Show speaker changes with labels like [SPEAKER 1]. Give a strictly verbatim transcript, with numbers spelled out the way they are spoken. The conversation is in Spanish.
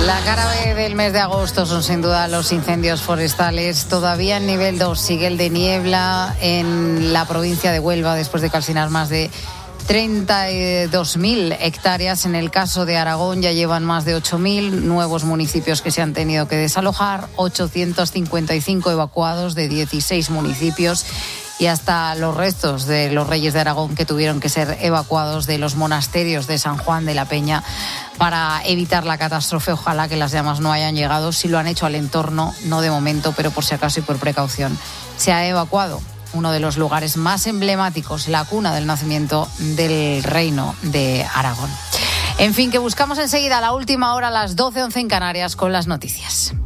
[SPEAKER 1] La cara B del mes de agosto son sin duda los incendios forestales. Todavía en nivel dos sigue el de niebla en la provincia de Huelva, después de calcinar más de treinta y dos mil hectáreas. En el caso de Aragón ya llevan más de ocho mil nuevos municipios que se han tenido que desalojar, ochocientos cincuenta y cinco evacuados de dieciséis municipios. Y hasta los restos de los reyes de Aragón que tuvieron que ser evacuados de los monasterios de San Juan de la Peña para evitar la catástrofe. Ojalá que las llamas no hayan llegado. Si lo han hecho al entorno, no de momento, pero por si acaso y por precaución, se ha evacuado uno de los lugares más emblemáticos, la cuna del nacimiento del reino de Aragón. En fin, que buscamos enseguida a la última hora, a las doce once en Canarias, con las noticias.